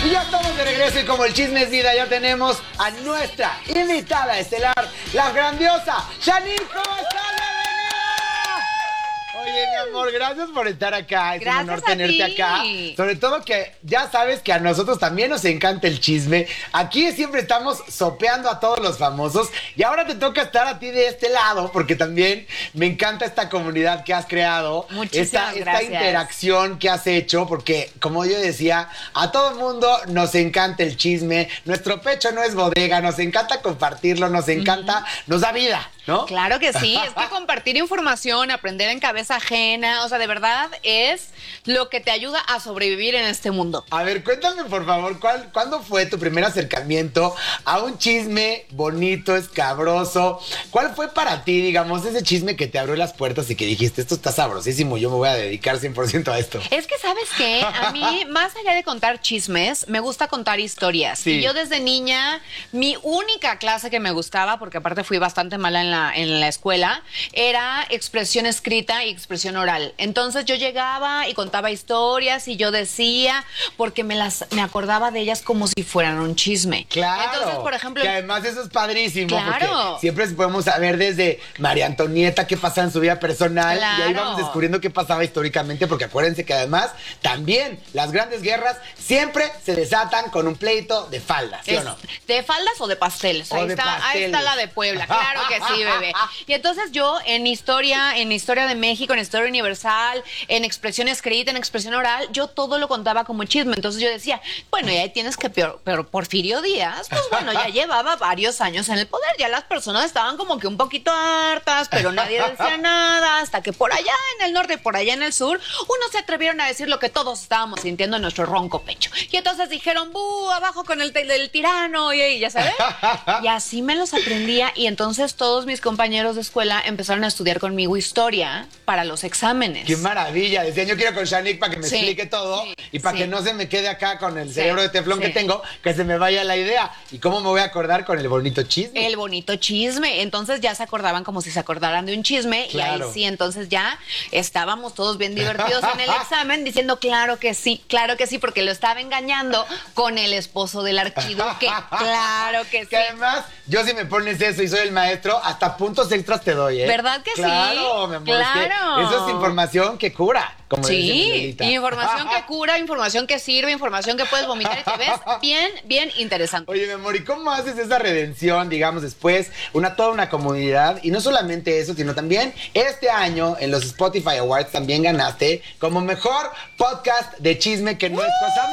Y ya estamos de regreso y como el chisme es vida, ya tenemos a nuestra invitada estelar, la grandiosa Shanique. ¿Cómo estás? Oye, mi amor, gracias por estar acá. Es un honor tenerte acá. Sobre todo que ya sabes que a nosotros también nos encanta el chisme. Aquí siempre estamos sopeando a todos los famosos. Y ahora te toca estar a ti de este lado, porque también me encanta esta comunidad que has creado. Muchísimas gracias. Esta interacción que has hecho, porque como yo decía, a todo el mundo nos encanta el chisme. Nuestro pecho no es bodega, nos encanta compartirlo, nos encanta, nos da vida, ¿no? Claro que sí, es que compartir información, aprender en cabeza ajena, o sea, de verdad es lo que te ayuda a sobrevivir en este mundo. A ver, cuéntame por favor, ¿cuándo fue tu primer acercamiento a un chisme bonito, escabroso? ¿Cuál fue para ti, digamos, ese chisme que te abrió las puertas y que dijiste, esto está sabrosísimo, yo me voy a dedicar 100% a esto? Es que, ¿sabes qué? A mí, más allá de contar chismes, me gusta contar historias. Sí. Y yo desde niña, mi única clase que me gustaba, porque aparte fui bastante mala en la escuela, era expresión escrita y expresión oral. Entonces yo llegaba y contaba historias y yo decía, porque me acordaba de ellas como si fueran un chisme. Claro. Entonces, por ejemplo... Que además eso es padrísimo. Claro. Porque siempre podemos saber desde María Antonieta qué pasa en su vida personal. Claro. Y ahí vamos descubriendo qué pasaba históricamente, porque acuérdense que además también las grandes guerras siempre se desatan con un pleito de faldas, ¿sí o no? ¿De faldas o de pasteles? O ahí de está, pasteles. Ahí está la de Puebla, claro que sí, bebé. Y entonces yo en historia de México, en historia universal, en expresión escrita, en expresión oral, yo todo lo contaba como chisme. Entonces yo decía, bueno, y ahí tienes que pero Porfirio Díaz, pues bueno, ya llevaba varios años en el poder, ya las personas estaban como que un poquito hartas, pero nadie decía nada, hasta que por allá en el norte y por allá en el sur, unos se atrevieron a decir lo que todos estábamos sintiendo en nuestro ronco pecho. Y entonces dijeron, ¡bu! Abajo con el tirano, y ya sabes. Y así me los aprendía, y entonces todos mis compañeros de escuela empezaron a estudiar conmigo historia para los exámenes. ¡Qué maravilla! Decían, yo quiero con Shanique para que me explique todo y para que no se me quede acá con el cerebro de teflón que tengo, que se me vaya la idea. ¿Y cómo me voy a acordar con el bonito chisme? El bonito chisme. Entonces ya se acordaban como si se acordaran de un chisme. Claro. Y ahí sí, entonces ya estábamos todos bien divertidos en el examen diciendo claro que sí, porque lo estaba engañando con el esposo del archiduque. Claro que sí. Que además, yo si me pones eso y soy el maestro, hasta puntos extras te doy, ¿eh? ¿Verdad que claro, sí? Mi amor, claro. es que eso es información que cura. Como sí, información que cura, información que sirve, información que puedes vomitar y te ves bien interesante. Oye, mi amor, ¿y cómo haces esa redención, digamos, después? Toda una comunidad, y no solamente eso, sino también este año en los Spotify Awards también ganaste como mejor podcast de chisme, que no es cosa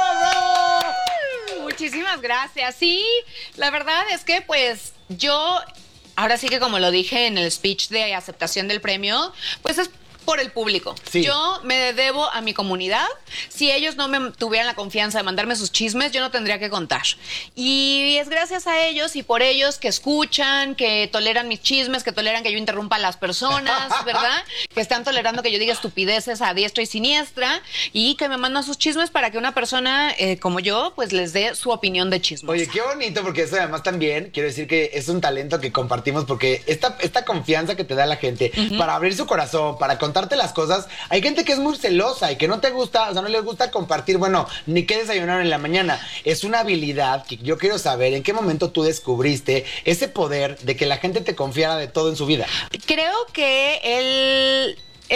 menor. Muchísimas gracias. Sí, la verdad es que pues yo, ahora sí que como lo dije en el speech de aceptación del premio, pues es por el público. Sí. Yo me debo a mi comunidad. Si ellos no me tuvieran la confianza de mandarme sus chismes, yo no tendría que contar. Y es gracias a ellos y por ellos que escuchan, que toleran mis chismes, que toleran que yo interrumpa a las personas, ¿verdad? Que están tolerando que yo diga estupideces a diestra y siniestra y que me mandan sus chismes para que una persona como yo, pues les dé su opinión de chismes. Oye, qué bonito, porque eso además también, quiero decir que es un talento que compartimos, porque esta confianza que te da la gente para abrir su corazón, para contarte las cosas, hay gente que es muy celosa y que no te gusta, o sea, no les gusta compartir, bueno, ni qué desayunaron en la mañana. Es una habilidad que yo quiero saber en qué momento tú descubriste ese poder de que la gente te confiara de todo en su vida. Creo que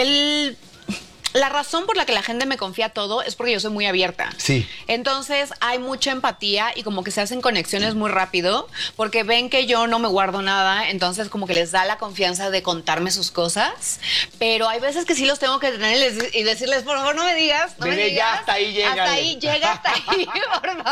la razón por la que la gente me confía todo es porque yo soy muy abierta. Sí. Entonces hay mucha empatía y como que se hacen conexiones muy rápido porque ven que yo no me guardo nada, entonces como que les da la confianza de contarme sus cosas, pero hay veces que sí los tengo que tener y decirles, por favor, no me digas, no me digas. Ya hasta ahí llega. Hasta ahí, llega hasta ahí, por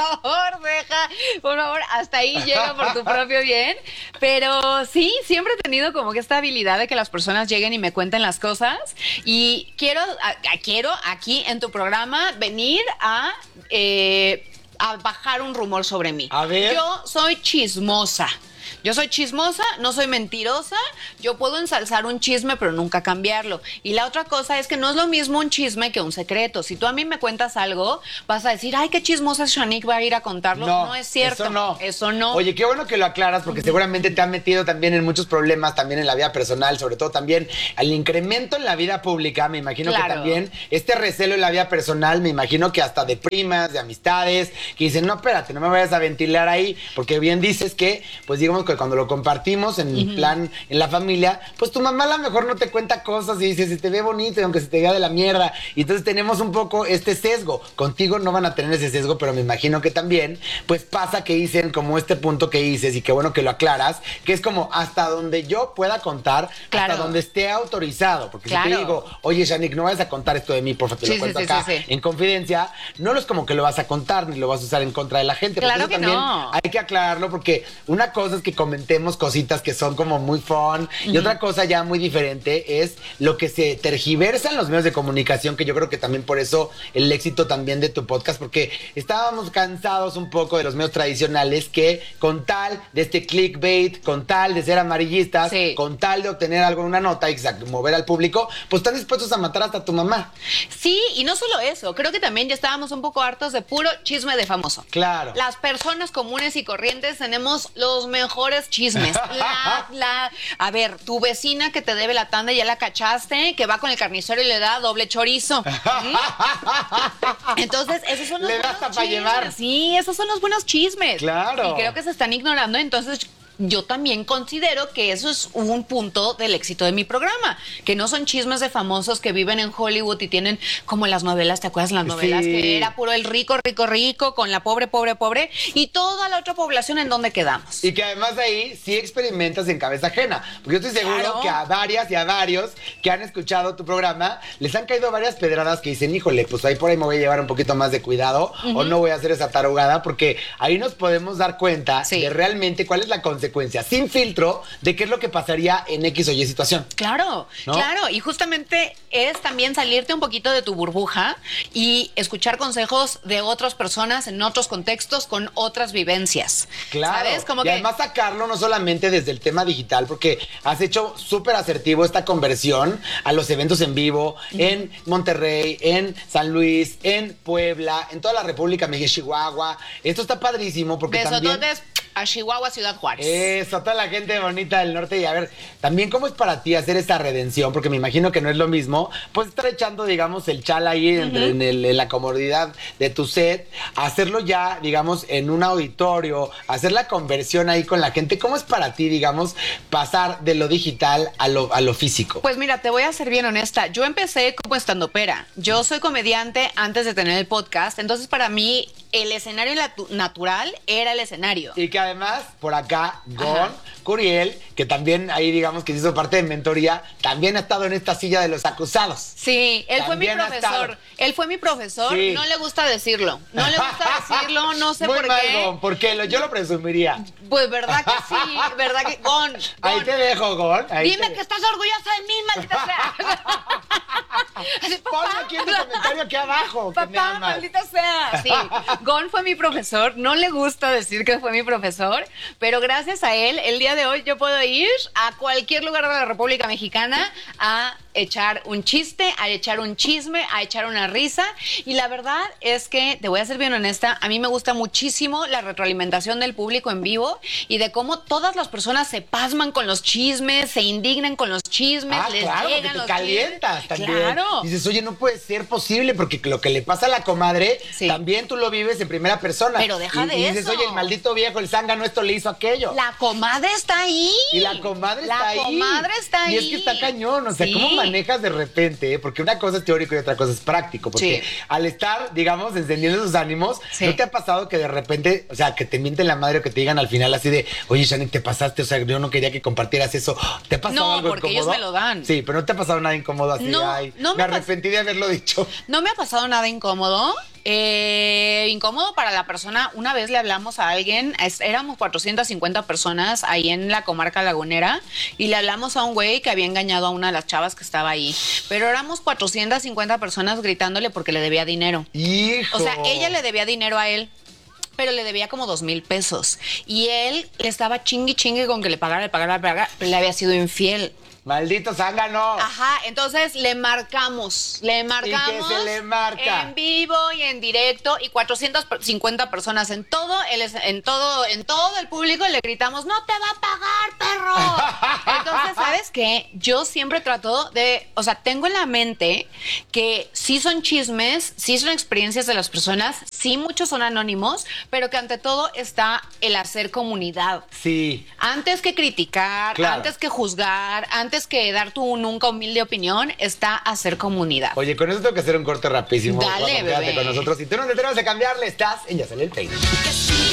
favor, hasta ahí llega por tu propio bien. Pero sí, siempre he tenido como que esta habilidad de que las personas lleguen y me cuenten las cosas y quiero aquí en tu programa venir a bajar un rumor sobre mí. A ver. Yo soy chismosa. Yo soy chismosa, no soy mentirosa, yo puedo ensalzar un chisme, pero nunca cambiarlo. Y la otra cosa es que no es lo mismo un chisme que un secreto. Si tú a mí me cuentas algo, vas a decir, ay, qué chismosa Shanique va a ir a contarlo. No es cierto. Eso no. Oye, qué bueno que lo aclaras, porque seguramente te han metido también en muchos problemas, también en la vida personal, sobre todo también al incremento en la vida pública. Me imagino que también este recelo en la vida personal, me imagino que hasta de primas, de amistades, que dicen, no, espérate, no me vayas a ventilar ahí, porque bien dices que, pues digamos que cuando lo compartimos en plan, en la familia, pues tu mamá a lo mejor no te cuenta cosas y dice, se te ve bonito, y aunque se te vea de la mierda. Y entonces tenemos un poco este sesgo. Contigo no van a tener ese sesgo, pero me imagino que también, pues pasa que dicen como este punto que dices, y qué bueno que lo aclaras, que es como hasta donde yo pueda contar, hasta donde esté autorizado. Porque si te digo, oye, Shanique, no vayas a contar esto de mí, por favor, te lo cuento acá en confidencia, no es como que lo vas a contar ni lo vas a usar en contra de la gente. Claro que también no. Hay que aclararlo, porque una cosa es que comentemos cositas que son como muy fun, y otra cosa ya muy diferente es lo que se tergiversa en los medios de comunicación, que yo creo que también por eso el éxito también de tu podcast, porque estábamos cansados un poco de los medios tradicionales que con tal de este clickbait, con tal de ser amarillistas, con tal de obtener algo en una nota y mover al público, pues están dispuestos a matar hasta a tu mamá. Sí, y no solo eso, creo que también ya estábamos un poco hartos de puro chisme de famoso. Claro. Las personas comunes y corrientes tenemos los mejores chismes. A ver, tu vecina que te debe la tanda, ya la cachaste, que va con el carnicero y le da doble chorizo. Entonces, esos son los buenos chismes. Para llevar. Sí, esos son los buenos chismes. Claro. Y creo que se están ignorando, entonces yo también considero que eso es un punto del éxito de mi programa, que no son chismes de famosos que viven en Hollywood y tienen como las novelas, ¿te acuerdas las novelas? Que era puro el rico, rico, rico con la pobre, pobre, pobre y toda la otra población en donde quedamos. Y que además de ahí sí experimentas en cabeza ajena, porque yo estoy seguro que a varias y a varios que han escuchado tu programa les han caído varias pedradas que dicen, híjole, pues ahí por ahí me voy a llevar un poquito más de cuidado o no voy a hacer esa tarugada, porque ahí nos podemos dar cuenta de realmente cuál es la consecuencia sin filtro de qué es lo que pasaría en X o Y situación. Claro, ¿no? Claro, y justamente es también salirte un poquito de tu burbuja y escuchar consejos de otras personas en otros contextos con otras vivencias. Claro, ¿sabes? Como y además sacarlo no solamente desde el tema digital, porque has hecho súper asertivo esta conversión a los eventos en vivo en Monterrey, en San Luis, en Puebla, en toda la República Mexicana, Chihuahua. Esto está padrísimo porque también a Chihuahua, Ciudad Juárez. Eso, toda la gente bonita del norte. Y a ver, también cómo es para ti hacer esta redención, porque me imagino que no es lo mismo, pues estar echando, digamos, el chal ahí en la comodidad de tu set, hacerlo ya, digamos, en un auditorio, hacer la conversión ahí con la gente. ¿Cómo es para ti, digamos, pasar de lo digital a lo físico? Pues mira, te voy a ser bien honesta. Yo empecé como estandopera. Yo soy comediante antes de tener el podcast, entonces para mí el escenario natural era el escenario. Y que además, por acá, Gon Curiel, que también ahí digamos que hizo parte de mentoría, también ha estado en esta silla de los acusados. Sí, él fue mi profesor. Él fue mi profesor, no le gusta decirlo. No le gusta decirlo, no sé por qué. Gon, porque yo lo presumiría. Pues verdad que sí, verdad que... Gon. Ahí te dejo, Gon. Dime que estás orgullosa de mí, maldita sea. Ponlo aquí en tu comentario aquí abajo. Papá, maldita sea. Sí, Gon fue mi profesor. No le gusta decir que fue mi profesor, pero gracias a él, el día de hoy yo puedo ir a cualquier lugar de la República Mexicana a echar un chiste, a echar un chisme, a echar una risa. Y la verdad es que, te voy a ser bien honesta, a mí me gusta muchísimo la retroalimentación del público en vivo y de cómo todas las personas se pasman con los chismes, se indignan con los chismes, les llegan los calientas chismes. También. Claro. Dices, oye, no puede ser posible, porque lo que le pasa a la comadre, también tú lo vives en primera persona. Pero deja de eso. Y dices, oye, el maldito viejo, el zángano, esto le hizo aquello. La comadre está ahí. Y la comadre está ahí. La comadre está ahí. Y es que está cañón, o sea, ¿cómo manejas de repente? Porque una cosa es teórico y otra cosa es práctico. Porque al estar, digamos, encendiendo sus ánimos, ¿no te ha pasado que de repente, o sea, que te mienten la madre o que te digan al final así de, oye, Shanique, te pasaste, o sea, yo no quería que compartieras eso? ¿Te ha pasado algo incómodo? No, porque ellos me lo dan. Sí, pero no te ha pasado nada incómodo así, me arrepentí de haberlo dicho. No me ha pasado nada incómodo. Incómodo para la persona. Una vez le hablamos a alguien, éramos 450 personas ahí en la comarca lagunera, y le hablamos a un güey que había engañado a una de las chavas que estaba ahí, pero éramos 450 personas gritándole porque le debía dinero. ¡Hijo! O sea, ella le debía dinero a él. pero le debía como 2,000 pesos. Y él le estaba chingue con que le pagara, pero le había sido infiel. Maldito zángano. Ajá, entonces le marcamos. ¿Y qué se le marca? En vivo y en directo, y 450 personas en todo el público le gritamos, ¡no te va a pagar, perro! Entonces, ¿sabes qué? Yo siempre trato o sea, tengo en la mente que sí son chismes, sí son experiencias de las personas, sí muchos son anónimos, pero que ante todo está el hacer comunidad. Sí. Antes que criticar, Claro. antes que juzgar, antes que dar tu nunca humilde opinión, está hacer comunidad. Oye, con eso tengo que hacer un corte rapidísimo. Dale, Guapo, quédate bebé. con nosotros. Si tú no te atreves a cambiarle, estás en Ya Sale el Peine.